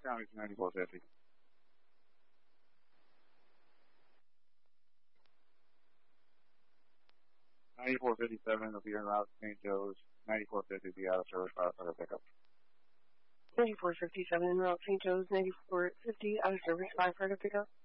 County 9450. (9457) will be en route to St. Joe's. 9450 will be out of service, firefighter pickup. 9457 en route St. Joe's, 9450 out of service, firefighter pickup.